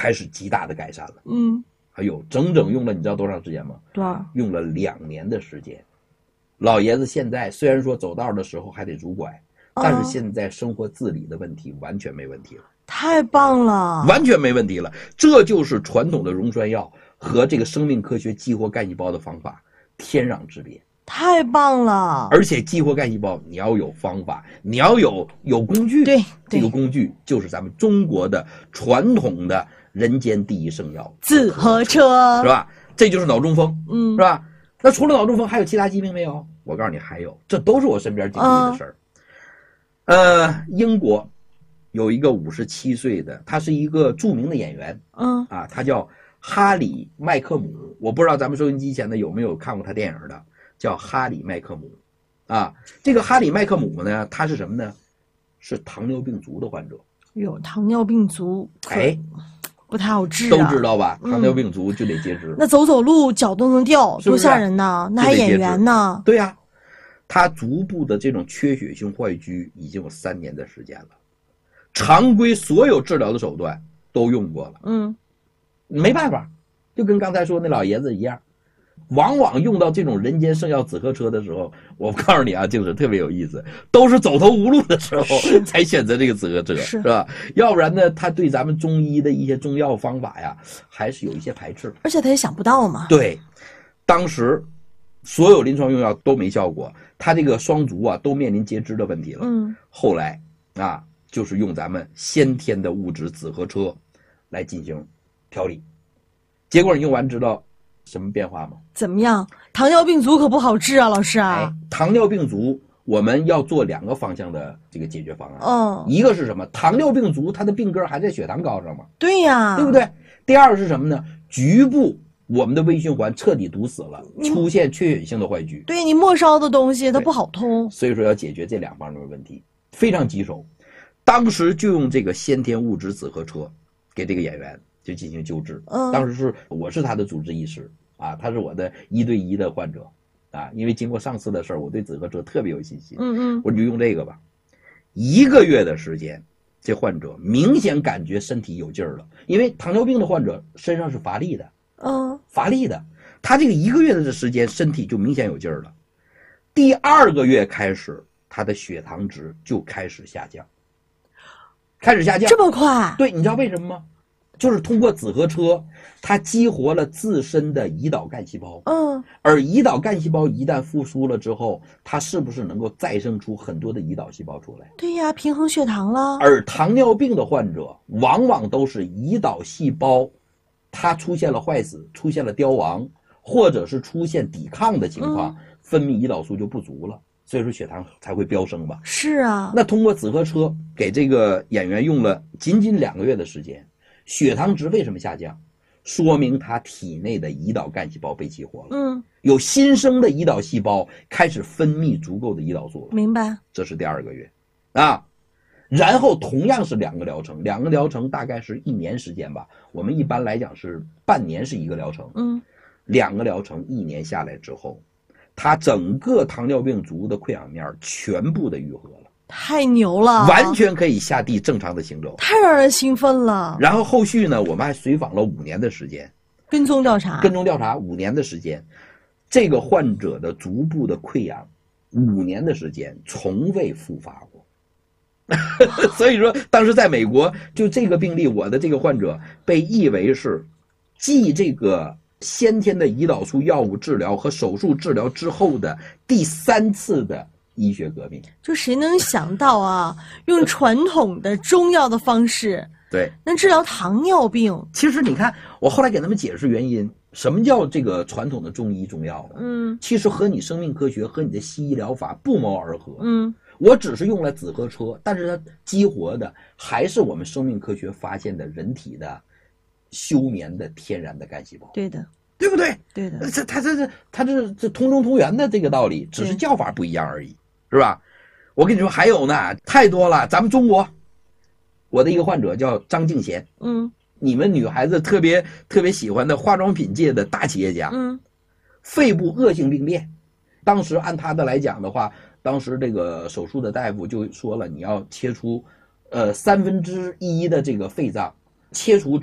开始极大的改善了。 哎呦，整整用了你知道多长时间吗？ 多少？ 用了2年的时间。老爷子现在虽然说走道的时候还得拄拐，但是现在生活自理的问题完全没问题了。 太棒了， 完全没问题了。这就是传统的溶栓药和这个生命科学激活干细胞的方法天壤之别。 太棒了！ 而且激活干细胞你要有方法，你要有工具。 对， 这个工具就是咱们中国的传统的人间第一圣药紫河车， 是吧？这就是脑中风， 是吧？那除了脑中风还有其他疾病没有？我告诉你还有，这都是我身边经历的事儿。英国有一个57岁的，他是一个著名的演员，他叫哈里麦克姆。我不知道咱们收音机前的有没有看过他电影的，叫哈里麦克姆。这个哈里麦克姆呢，他是什么呢？是糖尿病足的患者。 有糖尿病足，不太好治都知道吧？糖尿病足就得截肢。 那走路脚都能掉，多吓人呐！那还演员呢？ 对呀，他足部的这种缺血性坏疽已经有3年的时间了，常规所有治疗的手段都用过了，没办法，就跟刚才说那老爷子一样。往往用到这种人间圣药紫河车的时候，我告诉你啊，就是特别有意思，都是走投无路的时候才选择这个紫河车，是吧？要不然呢，他对咱们中医的一些中药方法呀，还是有一些排斥， 而且他也想不到嘛。 对，当时所有临床用药都没效果，他这个双足都面临截肢的问题了。后来就是用咱们先天的物质紫河车来进行调理，结果你用完知道什么变化吗？ 怎么样？糖尿病足可不好治啊，老师啊！ 糖尿病足我们要做2个方向的这个解决方案。一个是什么？糖尿病足它的病根还在血糖高上嘛？ 对呀， 对不对？第二是什么呢？局部我们的微循环彻底堵死了，出现缺血性的坏疽。 对，你末梢的东西它不好通， 所以说要解决这2方面的问题，非常棘手。当时就用这个先天物质紫河车给这个演员就进行救治。当时我是他的主治医师他是我的1对1的患者因为经过上次的事儿，我对紫河车特别有信心。我就用这个吧。1个月的时间，这患者明显感觉身体有劲儿了，因为糖尿病的患者身上是乏力的，他这个1个月的时间身体就明显有劲儿了。第2个月开始，他的血糖值就开始下降，这么快？ 对，你知道为什么吗？就是通过紫河车，它激活了自身的胰岛干细胞。而胰岛干细胞一旦复苏了之后，它是不是能够再生出很多的胰岛细胞出来？ 对呀，平衡血糖了。 而糖尿病的患者往往都是胰岛细胞它出现了坏死，出现了凋亡，或者是出现抵抗的情况，分泌胰岛素就不足了，所以说血糖才会飙升吧。 是啊。 那通过紫河车给这个演员用了仅仅2个月的时间，血糖值为什么下降？说明他体内的胰岛干细胞被激活了。有新生的胰岛细胞开始分泌足够的胰岛素了。 明白。 这是第2个月然后同样是2个疗程，2个疗程大概是1年时间吧，我们一般来讲是半年是1个疗程。2个疗程1年下来之后，他整个糖尿病足的溃疡面全部的愈合了。 太牛了， 完全可以下地正常的行走， 太让人兴奋了。 然后后续呢，我们还随访了5年的时间， 跟踪调查 5年的时间，这个患者的足部的溃疡5年的时间从未复发过。所以说当时在美国，就这个病例，我的这个患者被誉为是继这个先天的胰岛素药物治疗和手术治疗之后的第3次的医学革命。 就谁能想到用传统的中药的方式， 对， 能治疗糖尿病。 其实你看，我后来给他们解释原因，什么叫这个传统的中医中药其实和你生命科学和你的西医疗法不谋而合。我只是用了紫河车，但是它激活的还是我们生命科学发现的人体的休眠的天然的干细胞。 对的， 对不对？ 对的， 它这同中同源的这个道理，只是叫法不一样而已，是吧？我跟你说还有呢，太多了。咱们中国，我的一个患者叫张敬贤，你们女孩子特别喜欢的化妆品界的大企业家，肺部恶性病变，当时按他的来讲的话，当时这个手术的大夫就说了，你要切除1/3的这个肺脏，切除